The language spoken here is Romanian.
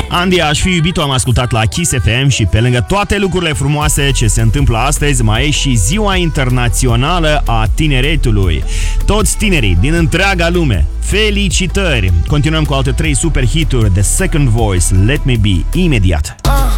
Andy, aș fi iubit-o, am ascultat la Kiss FM și pe lângă toate lucrurile frumoase ce se întâmplă astăzi, mai e și Ziua Internațională a Tineretului. Toți tinerii din întreaga lume, felicitări! Continuăm cu alte 3 super hituri de Second Voice, Let Me Be, imediat.